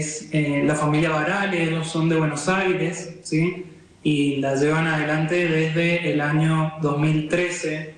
La familia Barale, ellos son de Buenos Aires, ¿sí? Y la llevan adelante desde el año 2013.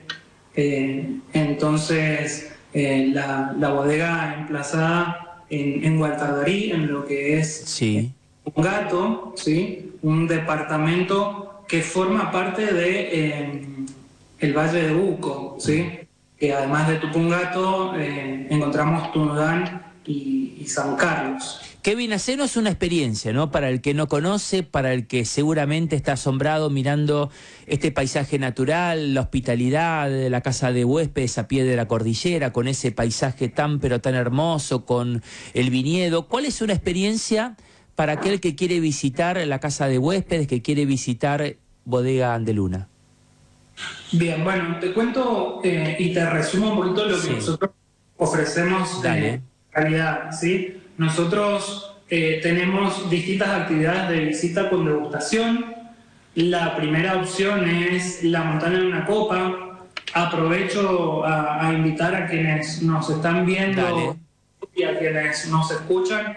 Entonces, la bodega emplazada en Guatardí, en lo que es sí. Tupungato, ¿sí? Un departamento que forma parte de el Valle de Uco, ¿sí? Que además de Tupungato encontramos Tunuyán y San Carlos. Kevin, hacenos una experiencia, ¿no? Para el que no conoce, para el que seguramente está asombrado mirando este paisaje natural, la hospitalidad de la casa de huéspedes a pie de la cordillera, con ese paisaje tan pero tan hermoso, con el viñedo. ¿Cuál es una experiencia para aquel que quiere visitar la casa de huéspedes, que quiere visitar Bodega Andeluna? Bien, bueno, te cuento y te resumo un poquito lo que nosotros ofrecemos en realidad, ¿sí? Nosotros tenemos distintas actividades de visita con degustación. La primera opción es la montaña en una copa. Aprovecho a invitar a quienes nos están viendo y a quienes nos escuchan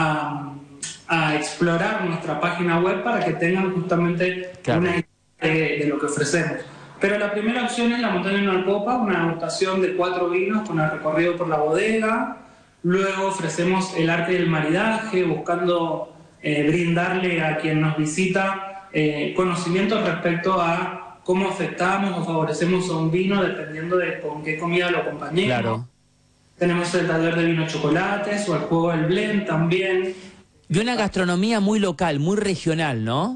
a explorar nuestra página web para que tengan justamente una idea de lo que ofrecemos. Pero la primera opción es la montaña en una copa, una degustación de 4 vinos con el recorrido por la bodega. Luego ofrecemos el arte del maridaje, buscando brindarle a quien nos visita conocimientos respecto a cómo afectamos o favorecemos a un vino dependiendo de con qué comida lo acompañemos. Claro. Tenemos el taller de vino chocolates o el juego del blend también. Y una gastronomía muy local, muy regional, ¿no?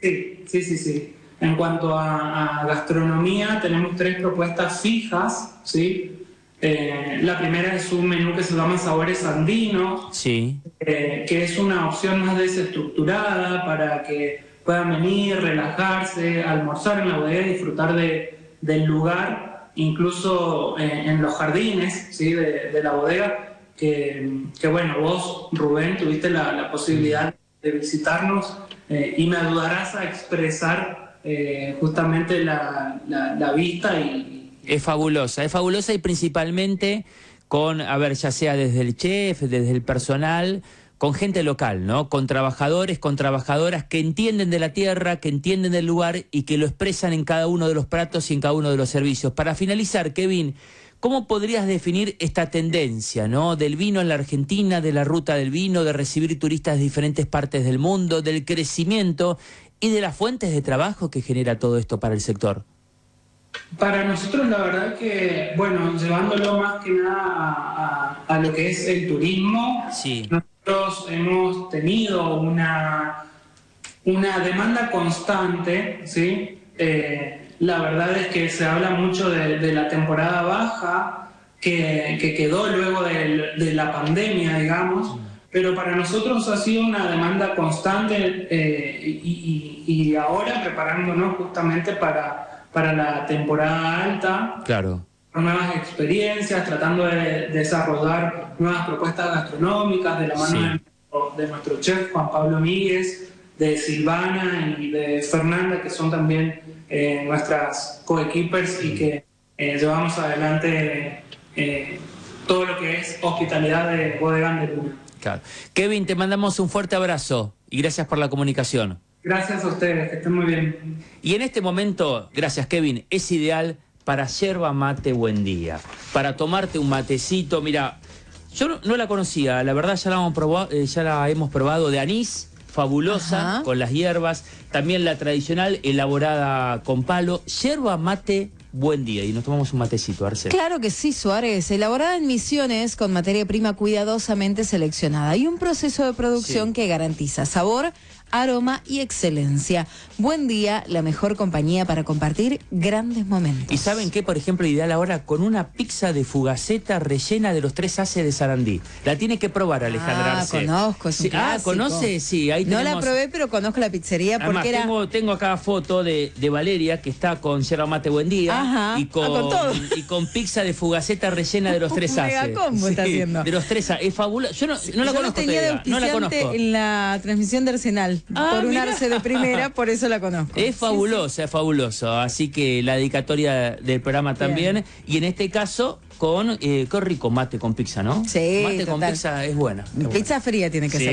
Sí. En cuanto a gastronomía, tenemos 3 propuestas fijas, ¿sí? La primera es un menú que se llama Sabores Andinos, que es una opción más desestructurada para que puedan venir, relajarse, almorzar en la bodega y disfrutar del lugar, incluso en los jardines, ¿sí? de la bodega, que bueno, vos, Rubén, tuviste la posibilidad de visitarnos y me ayudarás a expresar justamente la vista y... Es fabulosa y principalmente con, a ver, ya sea desde el chef, desde el personal, con gente local, ¿no? Con trabajadores, con trabajadoras que entienden de la tierra, que entienden del lugar y que lo expresan en cada uno de los platos y en cada uno de los servicios. Para finalizar, Kevin, ¿cómo podrías definir esta tendencia, ¿no? Del vino en la Argentina, de la ruta del vino, de recibir turistas de diferentes partes del mundo, del crecimiento y de las fuentes de trabajo que genera todo esto para el sector? Para nosotros la verdad que, bueno, llevándolo más que nada a lo que es el turismo, nosotros hemos tenido una demanda constante, ¿sí? La verdad es que se habla mucho de la temporada baja que quedó luego de la pandemia, digamos, pero para nosotros ha sido una demanda constante y ahora preparándonos justamente para la temporada alta, nuevas experiencias, tratando de desarrollar nuevas propuestas gastronómicas de la mano de nuestro chef Juan Pablo Míguez, de Silvana y de Fernanda, que son también nuestras coequippers y que llevamos adelante todo lo que es hospitalidad de Bodega Andeluna. Claro. Kevin, te mandamos un fuerte abrazo y gracias por la comunicación. Gracias a ustedes, que estén muy bien. Y en este momento, gracias Kevin, es ideal para yerba mate buen día, para tomarte un matecito. Mira, yo no la conocía, la verdad ya la hemos probado de anís, fabulosa, con las hierbas, también la tradicional elaborada con palo, yerba mate buen día. Y nos tomamos un matecito, Arce. Claro que sí, Suárez. Elaborada en Misiones con materia prima cuidadosamente seleccionada y un proceso de producción que garantiza sabor, aroma y excelencia. Buen día, la mejor compañía para compartir grandes momentos. ¿Y saben qué? Por ejemplo, ideal ahora con una pizza de fugaceta rellena de los 3 ases de Sarandí. La tiene que probar, Alejandra Arce. Conozco, es un clásico. ¿Conoce? Sí, ahí tenemos... No la probé, pero conozco la pizzería porque además, tengo acá foto de Valeria, que está con yerba mate buen día y con pizza de fugaceta rellena de los 3 ases. Mega combo está haciendo. De los 3 ases. Es fabuloso. Yo no la conozco tenía todavía. No la conozco. En la transmisión de Arsenal. Por un Arce de primera, por eso la conozco. Es fabulosa, es fabuloso. Así que la dedicatoria del programa también. Y en este caso, qué rico mate con pizza, ¿no? Sí, mate con pizza es buena. Pizza fría tiene que ser.